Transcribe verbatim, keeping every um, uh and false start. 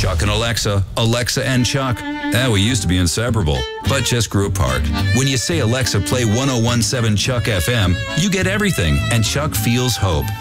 Chuck and Alexa, Alexa and Chuck. Eh, we used to be inseparable, but just grew apart. When you say, Alexa, play one oh one point seven Chuck F M, you get everything, and Chuck feels hope.